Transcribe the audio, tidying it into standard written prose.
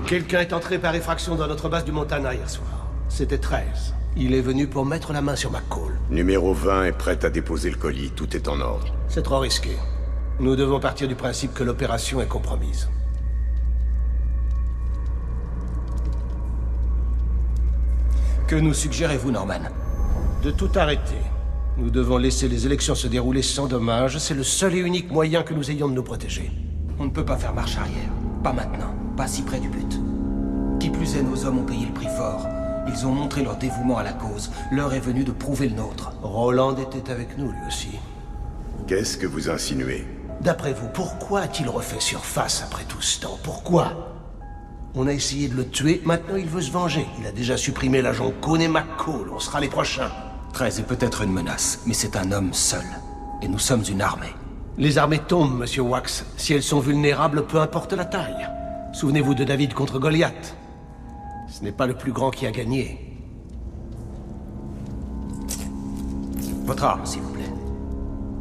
Quelqu'un est entré par effraction dans notre base du Montana hier soir. C'était 13. Il est venu pour mettre la main sur McCall. Numéro 20 est prêt à déposer le colis. Tout est en ordre. C'est trop risqué. Nous devons partir du principe que l'opération est compromise. Que nous suggérez-vous, Norman? De tout arrêter. Nous devons laisser les élections se dérouler sans dommage. C'est le seul et unique moyen que nous ayons de nous protéger. On ne peut pas faire marche arrière. Pas maintenant. Pas si près du but. Qui plus est, nos hommes ont payé le prix fort. Ils ont montré leur dévouement à la cause. L'heure est venue de prouver le nôtre. Roland était avec nous, lui aussi. Qu'est-ce que vous insinuez? D'après vous, pourquoi a-t-il refait surface après tout ce temps? Pourquoi? On a essayé de le tuer, maintenant il veut se venger. Il a déjà supprimé l'agent Cohn et McCall. On sera les prochains. 13 est peut-être une menace, mais c'est un homme seul. Et nous sommes une armée. Les armées tombent, monsieur Wax. Si elles sont vulnérables, peu importe la taille. Souvenez-vous de David contre Goliath. Ce n'est pas le plus grand qui a gagné. Votre arme, s'il vous plaît.